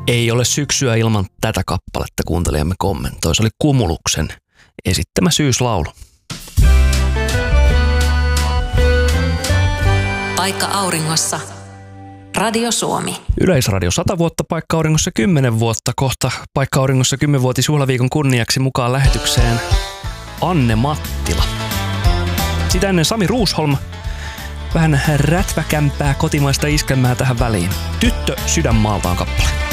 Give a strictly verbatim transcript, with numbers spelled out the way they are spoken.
Ei ole syksyä ilman tätä kappaletta, kuuntelijamme kommentoi. Se oli Kumuluksen esittämä syyslaulu. Paikka auringossa. Radio Suomi. Yleisradio sata vuotta, Paikka auringossa kymmenen vuotta. Kohta Paikka auringossa kymmenvuotisjuhlaviikon kunniaksi mukaan lähetykseen Anne Mattila. Sitä ennen Sami Ruusholm. Vähän rätväkämpää kotimaista iskelmää tähän väliin. Tyttö sydänmaaltaan kappale.